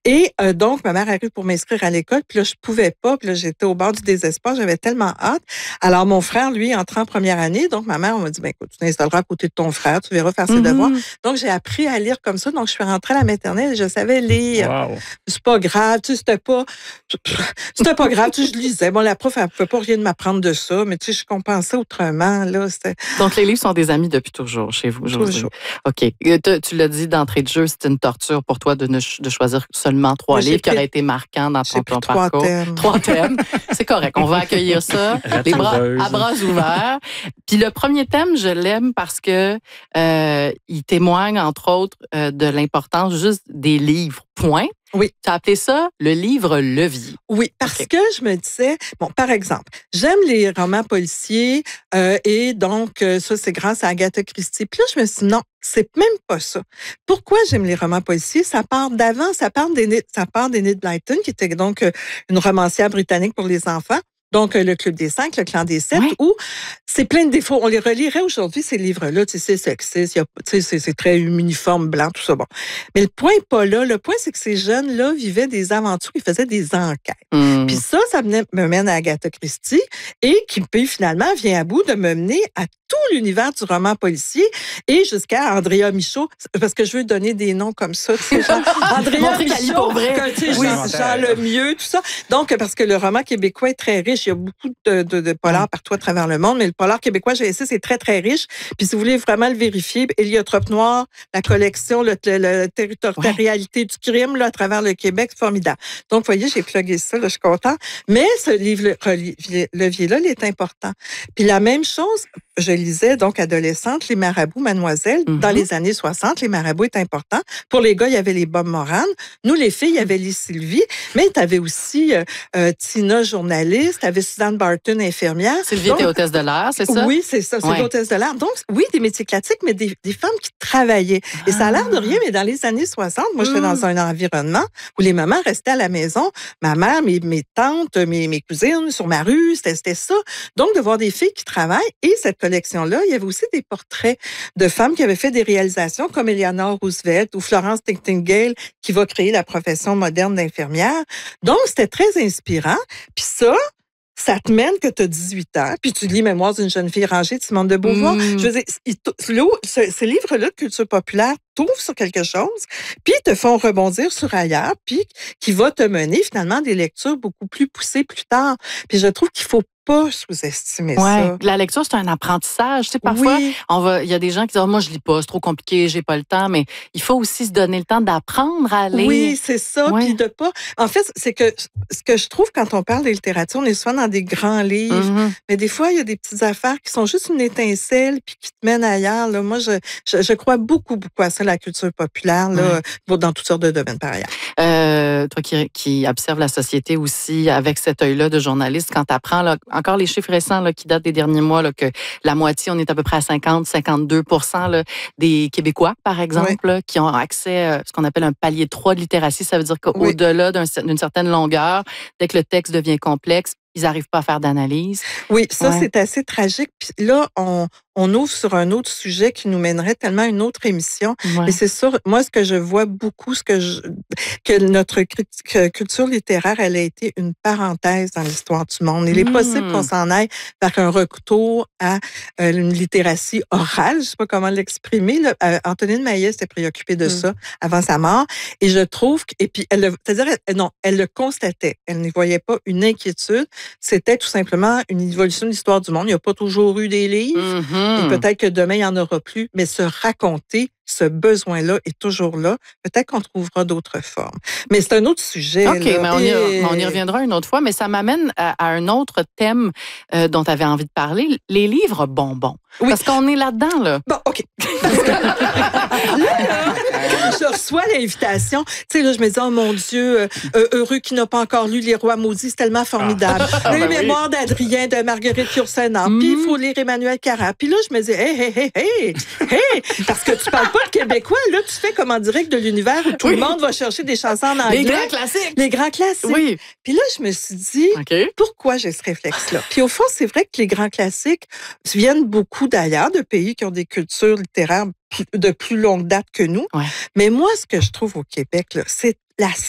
Et donc, ma mère arrive pour m'inscrire à l'école, puis là, je pouvais pas, puis là, j'étais au bord du désespoir, j'avais tellement hâte. Alors, mon frère, lui, entrant en première année, donc ma mère, on m'a dit, ben écoute, tu t'installeras à côté de ton frère, tu verras faire ses devoirs. Donc, j'ai appris à lire comme ça, donc je suis rentrée à la maternelle et je savais lire. Wow. C'est pas grave, tu sais, c'était pas grave, tu sais, je lisais. Bon, la prof, elle pouvait pas rien de m'apprendre de ça, mais tu sais, je compensais autrement, là, c'était... Donc, les livres sont des amis depuis toujours chez vous, Josée. Toujours. OK. Tu l'as dit d'entrée de jeu, c'est une torture pour toi de choisir seulement 3 livres qui auraient été marquants dans ton parcours. 3 thèmes. C'est correct. On va accueillir ça. Les bras à bras ouverts. Puis le premier thème, je l'aime parce que il témoigne, entre autres, de l'importance juste des livres. Point. Oui. Tu as appelé ça le livre levier. Oui, parce que je me disais, bon, par exemple, j'aime les romans policiers et donc ça, c'est grâce à Agatha Christie. Puis là, je me suis dit, non, c'est même pas ça. Pourquoi j'aime les romans policiers? Ça part d'avant, ça part d'Enid Blyton, qui était donc une romancière britannique pour les enfants. Donc, le Club des 5, le Clan des 7, où c'est plein de défauts. On les relirait aujourd'hui, ces livres-là. Tu sais, c'est sexiste, c'est très uniforme, blanc, tout ça. Bon. Mais le point n'est pas là. Le point, c'est que ces jeunes-là vivaient des aventures, ils faisaient des enquêtes. Puis ça me mène à Agatha Christie et qui, puis, finalement, vient à bout de me mener à tout l'univers du roman policier et jusqu'à Andrea Michaud, parce que je veux donner des noms comme ça, tu sais, genre Andrea Michaud, Jean Lemieux, tout ça. Donc, parce que le roman québécois est très riche, il y a beaucoup de polars partout à travers le monde, mais le polar québécois, j'ai essayé, c'est très, très riche. Puis si vous voulez vraiment le vérifier, Héliotrope noir, la collection, le territorialité du crime là, à travers le Québec, c'est formidable. Donc, vous voyez, j'ai plugué ça, là, je suis contente. Mais ce livre levier-là, il est important. Puis la même chose, je lisais donc adolescente, Les Marabouts, Mademoiselle. Dans les années 60, Les Marabouts est important. Pour les gars, il y avait les Bob Moran. Nous, les filles, il y avait les Sylvie. Mais tu avais aussi Tina, journaliste. Tu avais Suzanne Barton, infirmière. Sylvie était hôtesse de l'air, c'est ça? Oui, c'est ça. C'est l'hôtesse de l'air. Donc, oui, des métiers classiques, mais des femmes qui travaillaient. Et ça a l'air de rien, mais dans les années 60, moi, j'étais dans un environnement où les mamans restaient à la maison. Ma mère, mes tantes, mes cousines sur ma rue, c'était ça. Donc, de voir des filles qui travaillent. Et cette collection-là, il y avait aussi des portraits de femmes qui avaient fait des réalisations comme Eleanor Roosevelt ou Florence Nightingale qui va créer la profession moderne d'infirmière. Donc, c'était très inspirant. Puis ça te mène que tu as 18 ans, puis tu lis Mémoires d'une jeune fille rangée de Simone de Beauvoir. Je veux dire, ces livres-là de culture populaire t'ouvrent sur quelque chose, puis te font rebondir sur ailleurs, puis qui va te mener finalement à des lectures beaucoup plus poussées plus tard. Puis je trouve qu'il faut pas sous-estimer ça. La lecture, c'est un apprentissage. Tu sais, parfois, il y a des gens qui disent moi, je lis pas, c'est trop compliqué, j'ai pas le temps, mais il faut aussi se donner le temps d'apprendre à lire. Oui, c'est ça. Puis de pas. En fait, c'est que ce que je trouve quand on parle de littérature, on est souvent dans des grands livres, mais des fois, il y a des petites affaires qui sont juste une étincelle puis qui te mènent ailleurs. Là. Moi, je crois beaucoup à ça, la culture populaire, là, dans toutes sortes de domaines par ailleurs. Toi qui observes la société aussi avec cet œil-là de journaliste, quand tu apprends, là, encore les chiffres récents là, qui datent des derniers mois, là, que la moitié, on est à peu près à 50-52% là, des Québécois, par exemple, là, qui ont accès à ce qu'on appelle un palier 3 de littératie. Ça veut dire qu'au-delà d'une certaine longueur, dès que le texte devient complexe, ils n'arrivent pas à faire d'analyse. Oui, ça, c'est assez tragique. Puis là, on ouvre sur un autre sujet qui nous mènerait tellement à une autre émission. Mais c'est sûr, moi, ce que je vois beaucoup, que notre culture littéraire, elle a été une parenthèse dans l'histoire du monde. Il est possible qu'on s'en aille vers un retour à une littératie orale. Je ne sais pas comment l'exprimer. Antonine Maillet s'était préoccupée de ça avant sa mort. Et je trouve elle le constatait. Elle n'y voyait pas une inquiétude. C'était tout simplement une évolution de l'histoire du monde. Il n'y a pas toujours eu des livres. Et peut-être que demain, il n'y en aura plus. Mais se raconter, ce besoin-là est toujours là. Peut-être qu'on trouvera d'autres formes. Mais c'est un autre sujet. OK, mais on y reviendra une autre fois. Mais ça m'amène à un autre thème dont tu avais envie de parler, les livres bonbons. Oui. Parce qu'on est là-dedans, là. Bon, OK. Là, je reçois l'invitation. Tu sais, là, je me dis, oh mon Dieu, heureux qui n'a pas encore lu Les Rois maudits, c'est tellement formidable. Les mémoires d'Adrien, de Marguerite Yourcenar. Puis il faut lire Emmanuel Carrère. Puis là, je me dis, hey, parce que tu parles pas de québécois, là, tu fais comme en direct de l'univers où tout le monde va chercher des chansons en anglais. Les grands classiques. Les grands classiques. Oui. Puis là, je me suis dit, pourquoi j'ai ce réflexe-là? Puis au fond, c'est vrai que les grands classiques viennent beaucoup d'ailleurs, de pays qui ont des cultures littéraires de plus longue date que nous. Mais moi, ce que je trouve au Québec, là, c'est la